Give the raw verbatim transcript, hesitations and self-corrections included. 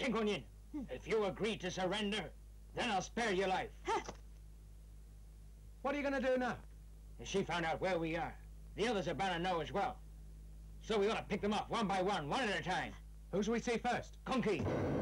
Tinkonyin, if you agree to surrender, then I'll spare your life. What are you going to do now? If she found out where we are, the others are bound to know as well. So we ought to pick them off one by one, one at a time. Who shall we see first? Kunki.